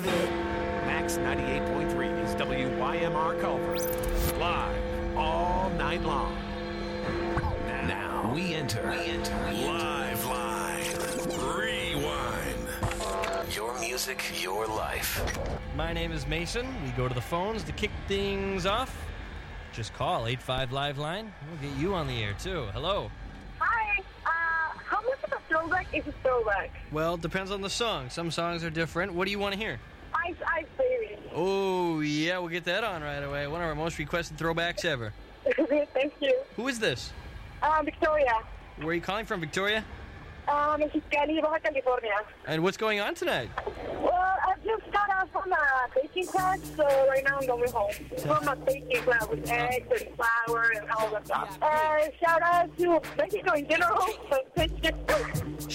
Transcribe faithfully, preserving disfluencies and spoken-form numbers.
of it. Max ninety-eight point three is W Y M R Culver. Live all night long. Now we enter, we enter Live Line Rewind. Your music, your life. My name is Mason. We go to the phones to kick things off. Just call eight five Live Line. We'll get you on the air, too. Hello. Hi. Uh, how much of a throwback is a throwback? Well, it depends on the song. Some songs are different. What do you want to hear? Ice Ice Baby. Oh, yeah, we'll get that on right away. One of our most requested throwbacks ever. Thank you. Who is this? Um, Victoria. Where are you calling from, Victoria? Um, Mexicali, Baja California. And what's going on tonight? Well, I just got out from a baking class, so right now I'm going home. From a baking class with eggs and flour and all that stuff. Uh, shout out to Mexico in general. Thank you.